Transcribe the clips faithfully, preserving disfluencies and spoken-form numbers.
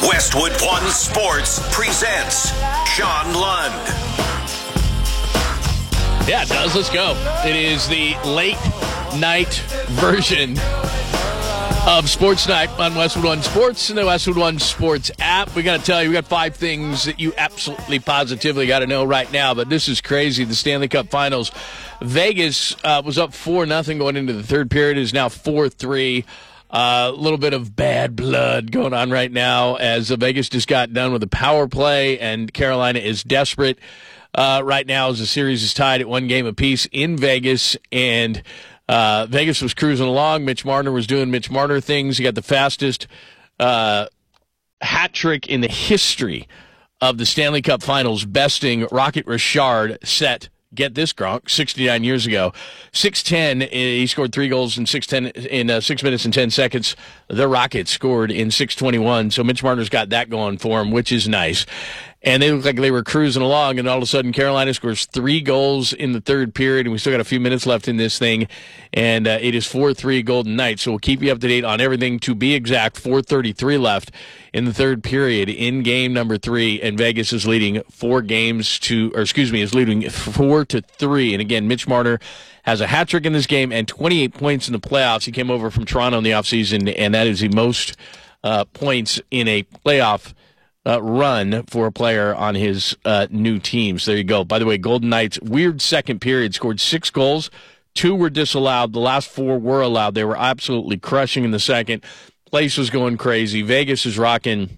Westwood One Sports presents Sean Lund. Yeah, it does. Let's go. It is the late night version of Sports Night on Westwood One Sports and the Westwood One Sports app. We got to tell you, we got five things that you absolutely positively got to know right now, but this is crazy. The Stanley Cup Finals. Vegas uh, was up four nothing going into the third period. It is now four three. A uh, little bit of bad blood going on right now as uh, Vegas just got done with the power play, and Carolina is desperate uh, right now as the series is tied at one game apiece in Vegas, and uh, Vegas was cruising along. Mitch Marner was doing Mitch Marner things. He got the fastest uh, hat trick in the history of the Stanley Cup Finals, besting Rocket Richard, set, get this, Gronk, sixty-nine years ago. six ten, he scored three goals in six ten in uh, six minutes and ten seconds. The Rockets scored in six twenty-one, so Mitch Marner's got that going for him, which is nice. And they looked like they were cruising along, and all of a sudden Carolina scores three goals in the third period, and we still got a few minutes left in this thing, and uh, it is four three Golden Knights. So we'll keep you up to date on everything. To be exact, four thirty-three left in the third period in game number three, and Vegas is leading four games to, or excuse me, is leading four to three. And again, Mitch Marner has a hat trick in this game and twenty-eight points in the playoffs. He came over from Toronto in the offseason, and that is the most uh, points in a playoff Uh, run for a player on his uh, new team. So there you go. By the way, Golden Knights, weird second period, scored six goals. Two were disallowed. The last four were allowed. They were absolutely crushing in the second. Place was going crazy. Vegas is rocking.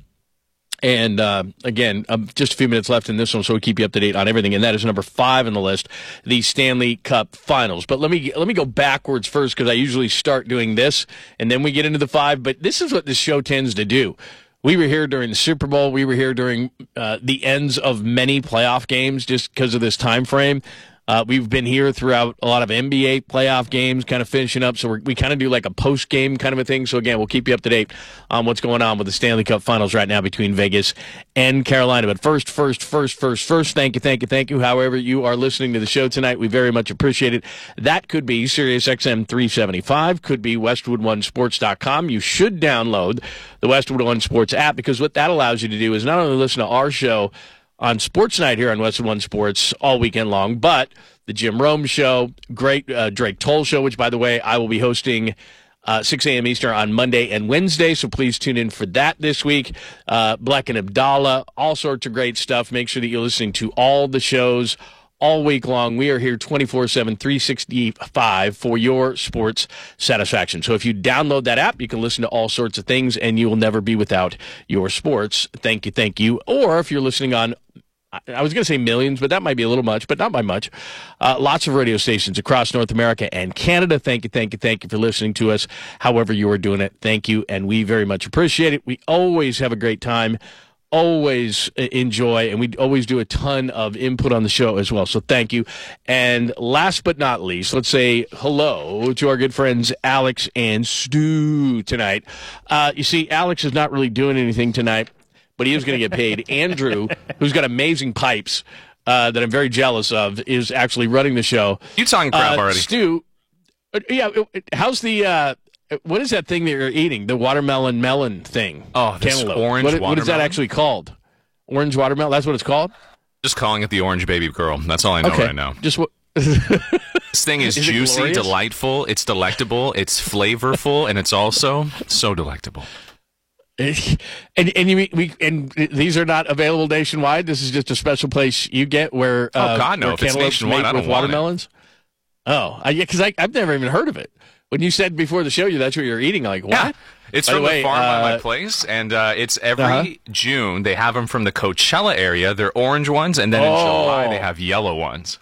And, uh, again, um, just a few minutes left in this one, so we'll keep you up to date on everything. And that is number five on the list, the Stanley Cup Finals. But let me let me go backwards first, because I usually start doing this, and then we get into the five. But this is what this show tends to do. We were here during the Super Bowl. We were here during uh, the ends of many playoff games just because of this time frame. Uh, we've been here throughout a lot of N B A playoff games, kind of finishing up. So we're, we kind of do like a post-game kind of a thing. So, again, we'll keep you up to date on what's going on with the Stanley Cup Finals right now between Vegas and Carolina. But first, first, first, first, first, thank you, thank you, thank you. However you are listening to the show tonight, we very much appreciate it. That could be Sirius X M three seventy-five, could be Westwood One Sports dot com. You should download the Westwood One Sports app, because what that allows you to do is not only listen to our show on Sports Night here on Westwood One Sports all weekend long, but the Jim Rome Show, great uh, Drake Toll Show, which, by the way, I will be hosting uh, six a.m. Eastern on Monday and Wednesday, so please tune in for that this week. Uh, Black and Abdallah, all sorts of great stuff. Make sure that you're listening to all the shows all week long. We are here twenty-four seven, three sixty-five for your sports satisfaction. So if you download that app, you can listen to all sorts of things, and you will never be without your sports. Thank you, thank you. Or if you're listening on, I was going to say millions, but that might be a little much, but not by much. Uh, lots of radio stations across North America and Canada. Thank you, thank you, thank you for listening to us, however you are doing it. Thank you, and we very much appreciate it. We always have a great time, always enjoy, and we always do a ton of input on the show as well, so thank you. And last but not least, let's say hello to our good friends Alex and Stu tonight. Uh, you see, Alex is not really doing anything tonight, but he is going to get paid. Andrew, who's got amazing pipes uh, that I'm very jealous of, is actually running the show. You talking crap uh, already. Stu, uh, yeah, how's the, uh, what is that thing that you're eating? The watermelon melon thing. Oh, this Cantaloupe. orange what, watermelon? What is that actually called? Orange watermelon? That's what it's called? Just calling it the orange baby girl. That's all I know okay. right now. Just what? This thing is, is juicy, delightful, it's delectable, it's flavorful, and it's also so delectable. And and you we and these are not available nationwide. This is just a special place you get where uh, oh god no, if it's nationwide, I don't with watermelons. Oh, I, yeah, because I've never even heard of it. When you said before the show, you that's what you're eating. Like what? Yeah. It's by from the, the way, farm uh, by my place, and uh, it's every uh-huh. June. They have them from the Coachella area. They're orange ones, and then in oh. July they have yellow ones.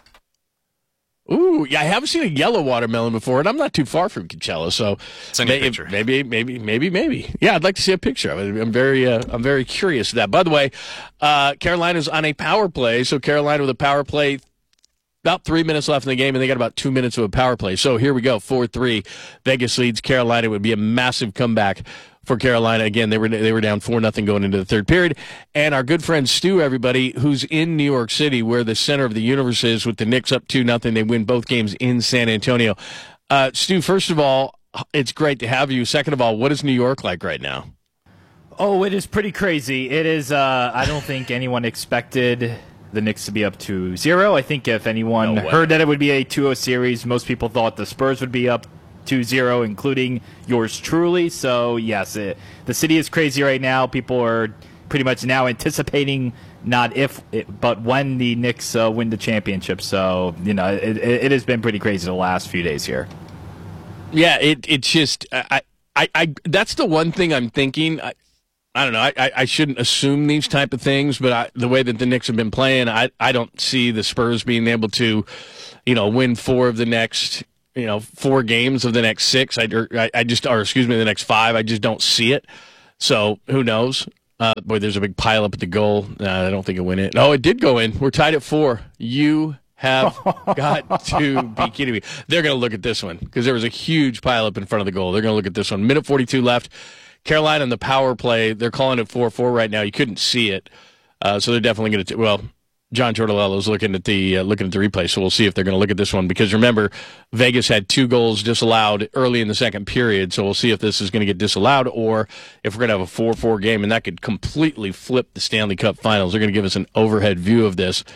Ooh, yeah, I haven't seen a yellow watermelon before, and I'm not too far from Coachella, so Send me a picture. maybe, maybe, maybe, maybe. Yeah, I'd like to see a picture of it. I'm very, uh, I'm very curious of that. By the way, uh, Carolina's on a power play, so Carolina with a power play. About three minutes left in the game, and they got about two minutes of a power play. So here we go, four three. Vegas leads Carolina. It would be a massive comeback for Carolina. Again, they were they were down four nothing going into the third period. And our good friend Stu, everybody, who's in New York City, where the center of the universe is, with the Knicks up two nothing. They win both games in San Antonio. Uh, Stu, first of all, it's great to have you. Second of all, what is New York like right now? Oh, it is pretty crazy. It is. Uh, I don't think anyone expected the Knicks to be up two zero. I think if anyone No way. heard that it would be a two oh series, most people thought the Spurs would be up two zero, including yours truly. So, yes, it, the city is crazy right now. People are pretty much now anticipating not if, it, but when the Knicks uh, win the championship. So, you know, it, it, it has been pretty crazy the last few days here. Yeah, it it's just I I, I that's the one thing I'm thinking. I, I don't know. I, I, I shouldn't assume these type of things, but I, the way that the Knicks have been playing, I, I don't see the Spurs being able to, you know, win four of the next, you know, four games of the next six. I, or, I, I just, or excuse me, the next five. I just don't see it. So who knows? Uh, boy, there's a big pile up at the goal. Uh, I don't think it went in. Oh, it did go in. We're tied at four. You have got to be kidding me. They're going to look at this one because there was a huge pile up in front of the goal. They're going to look at this one. Minute forty-two left. Carolina on the power play, they're calling it four four right now. You couldn't see it, uh, so they're definitely going to. Well, John Tortorella's looking at the uh, looking at the replay, so we'll see if they're going to look at this one. Because remember, Vegas had two goals disallowed early in the second period, so we'll see if this is going to get disallowed or if we're going to have a four four game, and that could completely flip the Stanley Cup Finals. They're going to give us an overhead view of this.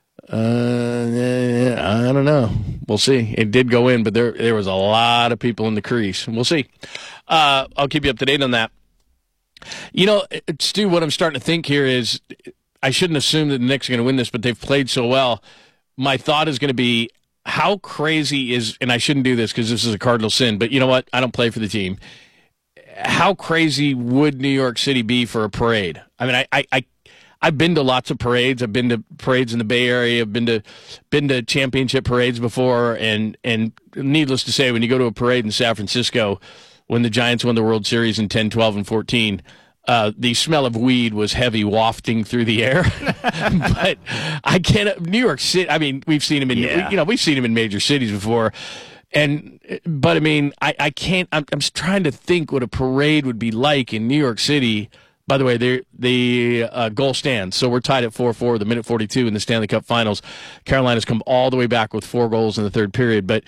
Uh, I don't know. We'll see. It did go in, but there there was a lot of people in the crease. We'll see. Uh, I'll keep you up to date on that. You know, Stu, what I'm starting to think here is I shouldn't assume that the Knicks are going to win this, but they've played so well. My thought is going to be how crazy is, and I shouldn't do this because this is a cardinal sin, but you know what? I don't play for the team. How crazy would New York City be for a parade? I mean, I, I, I I've been to lots of parades. I've been to parades in the Bay Area. I've been to been to championship parades before, and and needless to say, when you go to a parade in San Francisco, when the Giants won the World Series in ten, twelve, and fourteen, uh, the smell of weed was heavy wafting through the air. But I can't. New York City. I mean, we've seen him in Yeah. you know we've seen him in major cities before, and but I mean, I I can't. I'm, I'm trying to think what a parade would be like in New York City. By the way, the the uh, goal stands, so we're tied at four four, the minute forty-two in the Stanley Cup Finals. Carolina's come all the way back with four goals in the third period. But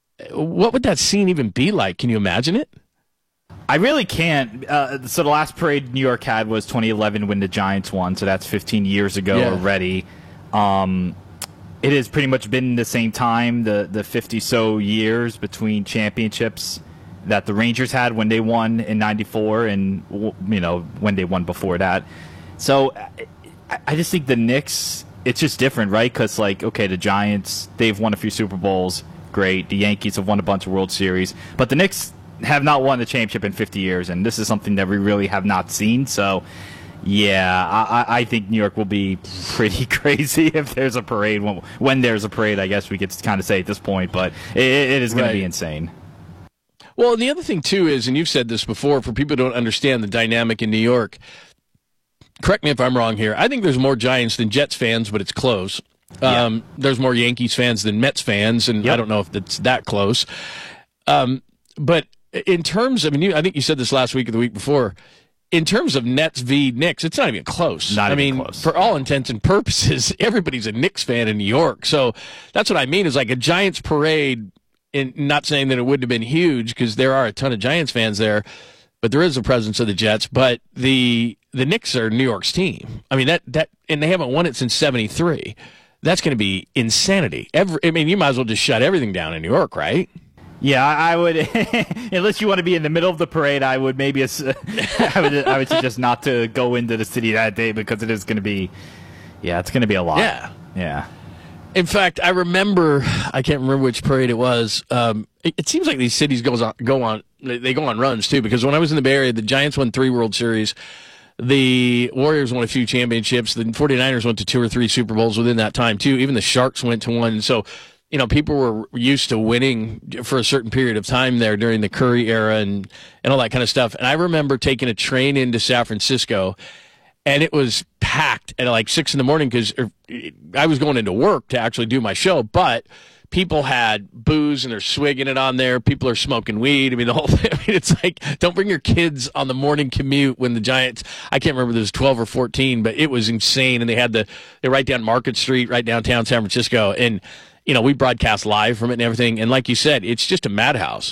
what would that scene even be like? Can you imagine it? I really can't. Uh, so the last parade New York had was twenty eleven when the Giants won, so that's fifteen years ago Yeah. already. Um, it has pretty much been the same time, the the fifty-so years between championships that the Rangers had when they won in ninety-four and, you know, when they won before that. So I, I just think the Knicks, it's just different, right? Because, like, okay, the Giants, they've won a few Super Bowls. Great. The Yankees have won a bunch of World Series. But the Knicks have not won the championship in fifty years, and this is something that we really have not seen. So, yeah, I, I think New York will be pretty crazy if there's a parade. When, when there's a parade, I guess we could kind of say at this point. But it, it is going Right. to be insane. Well, and the other thing, too, is, and you've said this before, for people who don't understand the dynamic in New York, correct me if I'm wrong here, I think there's more Giants than Jets fans, but it's close. Yeah. Um, there's more Yankees fans than Mets fans, and Yep. I don't know if it's that close. Um, but in terms of, I mean, you, I think you said this last week or the week before, in terms of Nets v. Knicks, it's not even close. Not I even mean, close. for all intents and purposes, everybody's a Knicks fan in New York. So that's what I mean is like a Giants parade. And not saying that it wouldn't have been huge because there are a ton of Giants fans there, but there is a presence of the Jets. But the the Knicks are New York's team. I mean that that and they haven't won it since seventy-three. That's going to be insanity. Every, I mean, you might as well just shut everything down in New York, right? Yeah, I I would. Unless you want to be in the middle of the parade, I would maybe. I would. I would suggest not to go into the city that day because it is going to be. Yeah, it's going to be a lot. Yeah. Yeah. In fact, I remember, I can't remember which parade it was. Um, it, it seems like these cities goes on, go on, they go on runs too, because when I was in the Bay Area, the Giants won three World Series. The Warriors won a few championships. The 49ers went to two or three Super Bowls within that time too. Even the Sharks went to one. So, you know, people were used to winning for a certain period of time there during the Curry era and, and all that kind of stuff. And I remember taking a train into San Francisco, and it was packed at like six in the morning because I was going into work to actually do my show, but people had booze and they're swigging it on there. People are smoking weed. I mean, the whole thing. I mean, it's like, don't bring your kids on the morning commute when the Giants, I can't remember if it was twelve or fourteen, but it was insane. And they had the, they're right down Market Street, right downtown San Francisco. And, you know, we broadcast live from it and everything. And like you said, it's just a madhouse.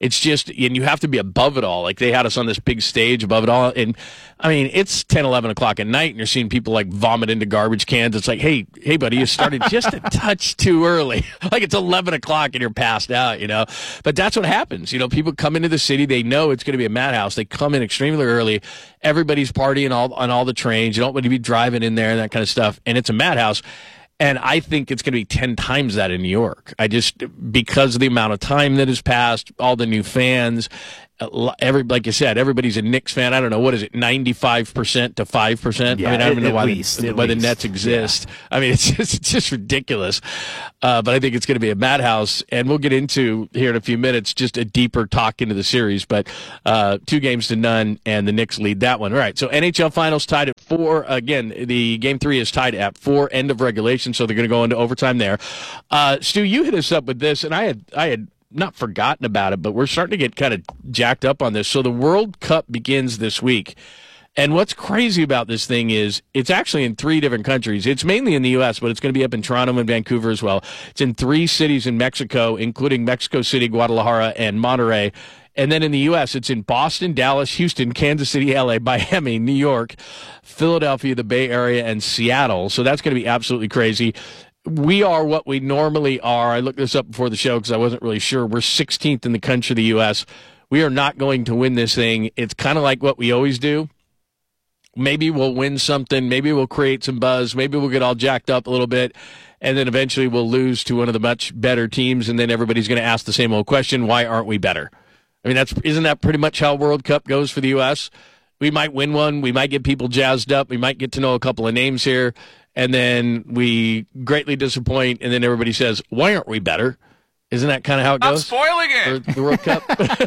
It's just, and you have to be above it all. Like they had us on this big stage above it all. And I mean, it's ten, eleven o'clock at night and you're seeing people like vomit into garbage cans. It's like, hey, hey, buddy, you started just a touch too early. Like it's eleven o'clock and you're passed out, you know? But that's what happens. You know, people come into the city. They know it's going to be a madhouse. They come in extremely early. Everybody's partying all, on all the trains. You don't want to be driving in there and that kind of stuff. And it's a madhouse. And I think it's going to be ten times that in New York. I just, because of the amount of time that has passed, all the new fans, every, like you said, everybody's a Knicks fan. I don't know, what is it, ninety-five percent to five percent? Yeah, I mean, I don't even know why, least, the, why the Nets exist. Yeah. I mean, it's just, it's just ridiculous. Uh, but I think it's going to be a madhouse. And we'll get into, here in a few minutes, just a deeper talk into the series. But uh, two games to none, and the Knicks lead that one. All right, so N H L Finals tied at four. Again, the game three is tied at four, end of regulation, so they're going to go into overtime there. Uh, Stu, you hit us up with this, and I had I had not forgotten about it, but we're starting to get kind of jacked up on this. So the World Cup begins this week. And what's crazy about this thing is it's actually in three different countries. It's mainly in the U S, but it's going to be up in Toronto and Vancouver as well. It's in three cities in Mexico, including Mexico City, Guadalajara, and Monterrey. And then in the U S, it's in Boston, Dallas, Houston, Kansas City, L A, Miami, New York, Philadelphia, the Bay Area, and Seattle. So that's going to be absolutely crazy. We are what we normally are. I looked this up before the show because I wasn't really sure. We're sixteenth in the country, the U S. We are not going to win this thing. It's kind of like what we always do. Maybe we'll win something. Maybe we'll create some buzz. Maybe we'll get all jacked up a little bit. And then eventually we'll lose to one of the much better teams. And then everybody's going to ask the same old question, why aren't we better? I mean, that's isn't that pretty much how World Cup goes for the U S? We might win one. We might get people jazzed up. We might get to know a couple of names here. And then we greatly disappoint, and then everybody says, why aren't we better? Isn't that kind of how it goes? I'm spoiling it. For the World Cup.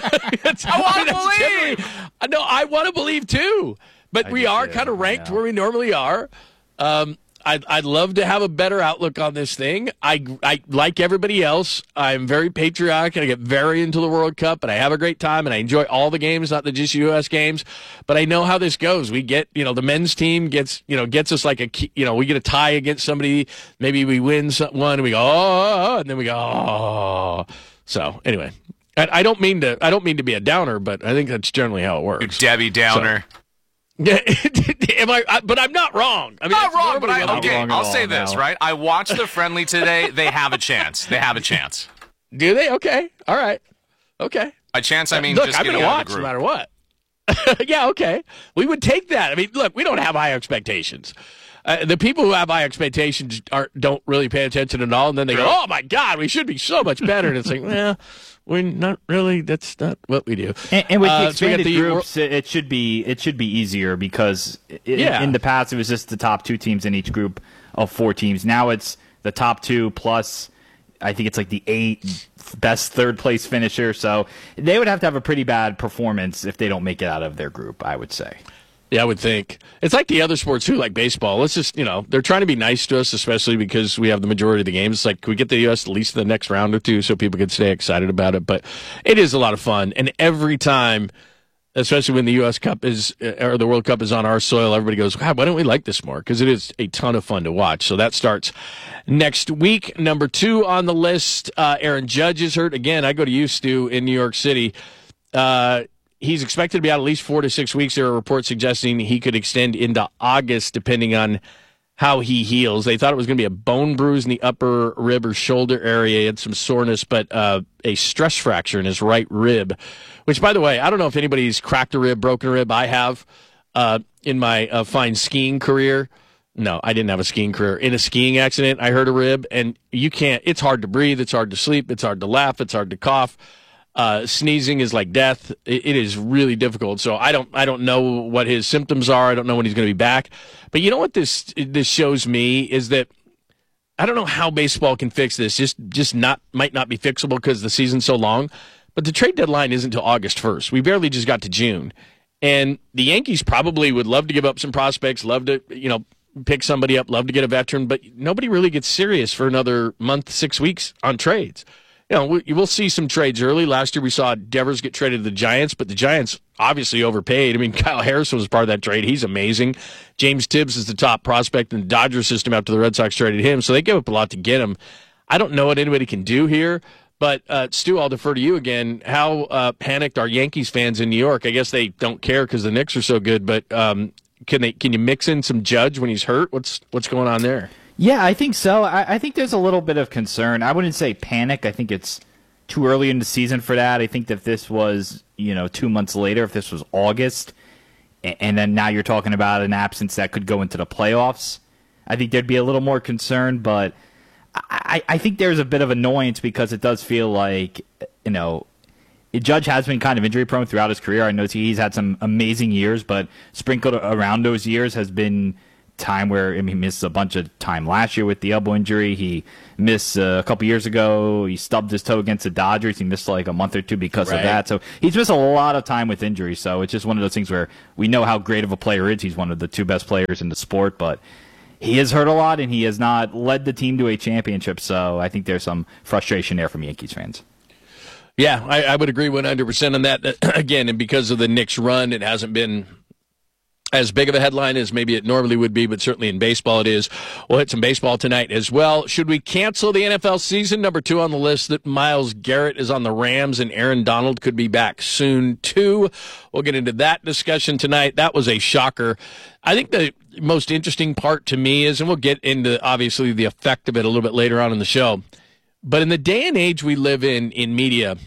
I want to believe. I know, I want to believe, too. But I we are do, kind of ranked yeah. where we normally are. Um, I'd, I'd love to have a better outlook on this thing. I, I like everybody else. I'm very patriotic, and I get very into the World Cup, and I have a great time, and I enjoy all the games, not the just U S games. But I know how this goes. We get, you know, the men's team gets, you know, gets us like a, you know, we get a tie against somebody. Maybe we win one, and we go, oh, and then we go, oh. So anyway, I, I don't mean to, I don't mean to be a downer, but I think that's generally how it works. Debbie Downer. So, yeah, am I, I? But I'm not wrong. I mean, not wrong, but I, okay, wrong I'll all say this, now. right? I watched the friendly today. They have a chance. They have a chance. Do they? Okay. All right. Okay. A chance, I mean, look, just I'm getting going to out watch of the no group. matter what. Yeah, okay. We would take that. I mean, look, we don't have high expectations. Uh, the people who have high expectations are, don't really pay attention at all, and then they go, oh, my God, we should be so much better. And it's like, well, we're not really. That's not what we do. And, and with the Uh, so we expanded got the- groups, it, it should be it should be easier because it, Yeah. in the past it was just the top two teams in each group of four teams. Now it's the top two plus, I think it's like the eight best third place finisher. So they would have to have a pretty bad performance if they don't make it out of their group, I would say. Yeah, I would think. It's like the other sports, too, like baseball. Let's just, you know, they're trying to be nice to us, especially because we have the majority of the games. It's like, can we get the U S at least in the next round or two so people can stay excited about it? But it is a lot of fun. And every time, especially when the U S Cup is, or the World Cup is on our soil, everybody goes, God, why don't we like this more? Because it is a ton of fun to watch. So that starts next week. Number two on the list, uh, Aaron Judge is hurt. Again, I go to you, Stu, in New York City. Uh, He's expected to be out at least four to six weeks. There are reports suggesting he could extend into August, depending on how he heals. They thought it was going to be a bone bruise in the upper rib or shoulder area. He had some soreness, but uh, a stress fracture in his right rib, which, by the way, I don't know if anybody's cracked a rib, broken a rib. I have uh, in my uh, fine skiing career. No, I didn't have a skiing career. In a skiing accident, I hurt a rib, and you can't. It's hard to breathe. It's hard to sleep. It's hard to laugh. It's hard to cough. Uh, sneezing is like death. It, it is really difficult. So I don't, I don't know what his symptoms are. I don't know when he's going to be back. But you know what this this shows me is that I don't know how baseball can fix this. Just, just not might not be fixable because the season's so long. But the trade deadline isn't until August first. We barely just got to June, and the Yankees probably would love to give up some prospects, love to, you know, pick somebody up, love to get a veteran, but nobody really gets serious for another month, six weeks on trades. You know, we, we'll see some trades early. Last year we saw Devers get traded to the Giants, but the Giants obviously overpaid. I mean, Kyle Harrison was part of that trade. He's amazing. James Tibbs is the top prospect in the Dodgers system after the Red Sox traded him, so they gave up a lot to get him. I don't know what anybody can do here, But, uh, Stu, I'll defer to you again. How uh, panicked are Yankees fans in New York? I guess they don't care because the Knicks are so good, but um, can they? Can you mix in some Judge when he's hurt? What's what's going on there? Yeah, I think so. I, I think there's a little bit of concern. I wouldn't say panic. I think it's too early in the season for that. I think that if this was, you know, two months later, if this was August, and, and then now you're talking about an absence that could go into the playoffs, I think there'd be a little more concern, but I, I think there's a bit of annoyance because it does feel like, you know, Judge has been kind of injury prone throughout his career. I know he's had some amazing years, but sprinkled around those years has been time where I mean, he missed a bunch of time last year with the elbow injury. He missed uh, a couple years ago. He stubbed his toe against the Dodgers. He missed like a month or two because right. of that. So he's missed a lot of time with injury. So it's just one of those things where we know how great of a player he is. He's one of the two best players in the sport, but he has hurt a lot, and he has not led the team to a championship, so I think there's some frustration there from Yankees fans. Yeah, I, I would agree one hundred percent on that. Again, and because of the Knicks' run, it hasn't been as big of a headline as maybe it normally would be, but certainly in baseball it is. We'll hit some baseball tonight as well. Should we cancel the N F L season? Number two on the list, that Myles Garrett is on the Rams, and Aaron Donald could be back soon, too. We'll get into that discussion tonight. That was a shocker. I think the most interesting part to me is, and we'll get into, obviously, the effect of it a little bit later on in the show, but in the day and age we live in in media,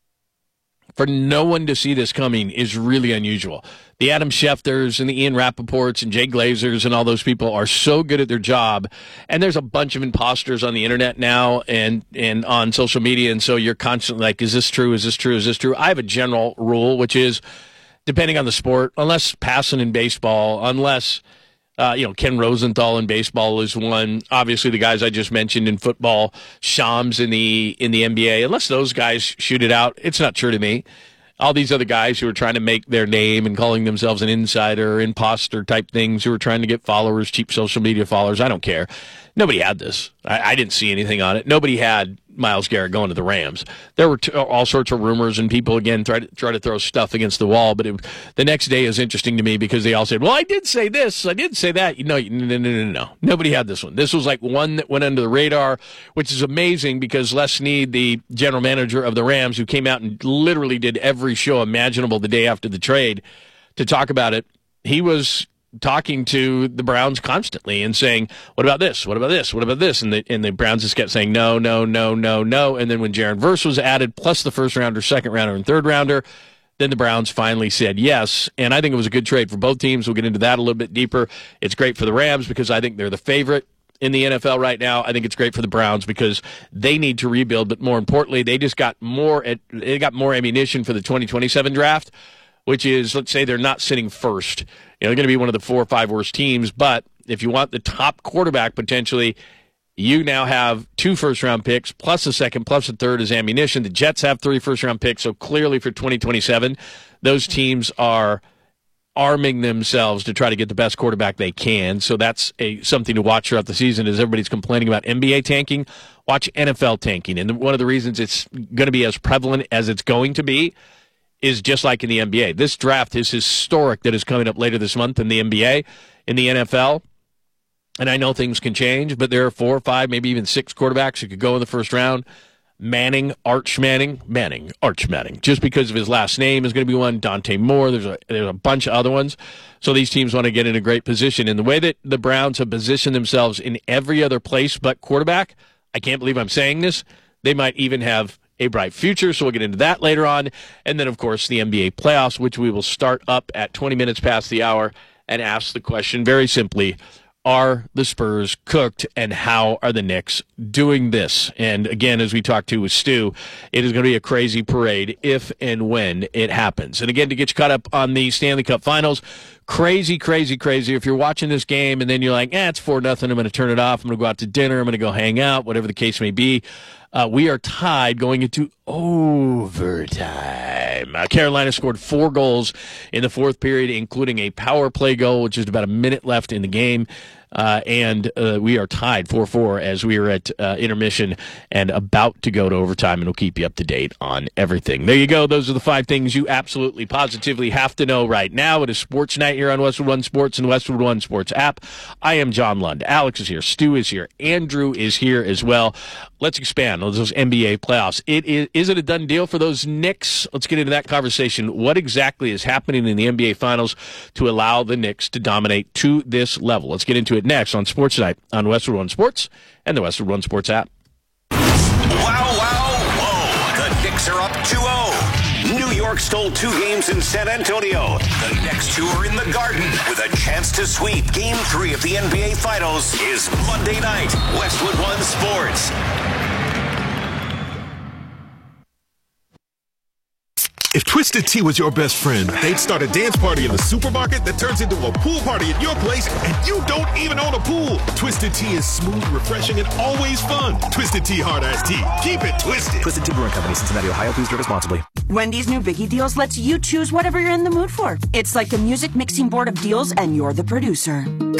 for no one to see this coming is really unusual. The Adam Schefters and the Ian Rappaports and Jay Glazers and all those people are so good at their job, and there's a bunch of imposters on the internet now and, and on social media, and so you're constantly like, is this true, is this true, is this true? I have a general rule, which is, depending on the sport, unless passing in baseball, unless... Uh, you know, Ken Rosenthal in baseball is one. Obviously, the guys I just mentioned in football, Shams in the in the N B A. Unless those guys shoot it out, it's not true to me. All these other guys who are trying to make their name and calling themselves an insider, imposter type things, who are trying to get followers, cheap social media followers, I don't care. Nobody had this. I, I didn't see anything on it. Nobody had Myles Garrett going to the Rams. There were t- all sorts of rumors, and people, again, try to try to throw stuff against the wall. But it, the next day is interesting to me because they all said, well, I did say this, I did say that. You know, no, no, no, no, no. Nobody had this one. This was like one that went under the radar, which is amazing because Les Snead, the general manager of the Rams, who came out and literally did every show imaginable the day after the trade to talk about it, he was talking to the Browns constantly and saying, what about this? What about this? What about this? And the, and the Browns just kept saying, no, no, no, no, no. And then when Jaron Verse was added, plus the first rounder, second rounder, and third rounder, then the Browns finally said yes. And I think it was a good trade for both teams. We'll get into that a little bit deeper. It's great for the Rams because I think they're the favorite in the N F L right now. I think it's great for the Browns because they need to rebuild, but more importantly, they just got more, they got more ammunition for the twenty twenty-seven draft, which is, let's say they're not sitting first. You know, they're going to be one of the four or five worst teams, but if you want the top quarterback potentially, you now have two first-round picks, plus a second, plus a third as ammunition. The Jets have three first-round picks, so clearly for twenty twenty-seven, those teams are arming themselves to try to get the best quarterback they can. So that's a something to watch throughout the season. As everybody's complaining about N B A tanking, watch N F L tanking. And one of the reasons it's going to be as prevalent as it's going to be is just like in the N B A. This draft is historic that is coming up later this month in the N B A, in the N F L. And I know things can change, but there are four or five, maybe even six quarterbacks who could go in the first round. Manning, Arch Manning, Manning, Arch Manning, just because of his last name is going to be one. Dante Moore, there's a, there's a bunch of other ones. So these teams want to get in a great position. And the way that the Browns have positioned themselves in every other place but quarterback, I can't believe I'm saying this, they might even have a bright future, so we'll get into that later on. And then, of course, the N B A playoffs, which we will start up at twenty minutes past the hour and ask the question very simply, are the Spurs cooked, and how are the Knicks doing this? And again, as we talked to with Stu, it is going to be a crazy parade if and when it happens. And again, to get you caught up on the Stanley Cup Finals, crazy, crazy, crazy. If you're watching this game and then you're like, eh, it's four nothing, I'm going to turn it off, I'm going to go out to dinner, I'm going to go hang out, whatever the case may be. Uh, we are tied going into overtime. Uh, Carolina scored four goals in the fourth period, including a power play goal, which is about a minute left in the game. uh, and uh, we are tied four four as we are at uh, intermission and about to go to overtime, and we'll keep you up to date on everything. There you go. Those are the five things you absolutely positively have to know right now. It is Sports Night here on Westwood One Sports and the Westwood One Sports app. I am John Lund. Alex is here. Stu is here. Andrew is here as well. Let's expand on those N B A playoffs. It is, is it a done deal for those Knicks? Let's get into that conversation. What exactly is happening in the N B A Finals to allow the Knicks to dominate to this level? Let's get into it next on Sports Night on Westwood One Sports and the Westwood One Sports app. Wow, wow, whoa. The Knicks are up two oh. New York stole two games in San Antonio. The next two are in the Garden with a chance to sweep. Game three of the N B A Finals is Monday night. Westwood One Sports. If Twisted Tea was your best friend, they'd start a dance party in the supermarket that turns into a pool party at your place, and you don't even own a pool. Twisted Tea is smooth, refreshing, and always fun. Twisted Tea Hard Iced Tea. Keep it twisted. Twisted Tea Brewing Company, Cincinnati, Ohio. Please drink responsibly. Wendy's new Biggie Deals lets you choose whatever you're in the mood for. It's like a music mixing board of deals, and you're the producer.